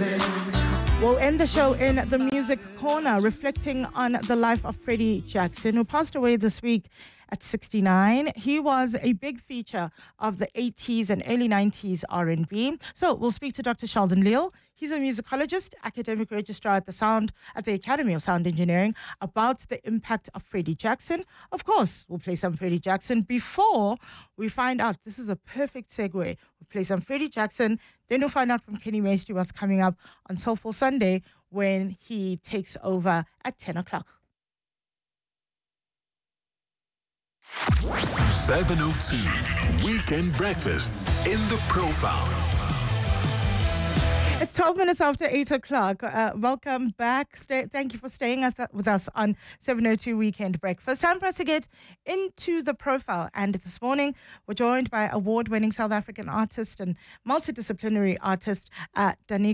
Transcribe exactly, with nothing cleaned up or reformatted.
We'll end the show in the Music Corner, reflecting on the life of Freddie Jackson, who passed away this week at sixty-nine. He was a big feature of the eighties and early nineties R and B. So we'll speak to Doctor Sheldon Leal. He's a musicologist, academic registrar at the Sound at the Academy of Sound Engineering, about the impact of Freddie Jackson. Of course, we'll play some Freddie Jackson before we find out. This is a perfect segue. We'll play some Freddie Jackson. Then we'll find out from Kenny Maestri what's coming up on Soulful Sunday when he takes over at ten o'clock. seven oh two Weekend Breakfast in the Profile. It's twelve minutes after eight o'clock. Uh, welcome back. Stay, thank you for staying us, with us on seven oh two Weekend Breakfast. Time for us to get into the profile. And this morning, we're joined by award-winning South African artist and multidisciplinary artist, uh, Danny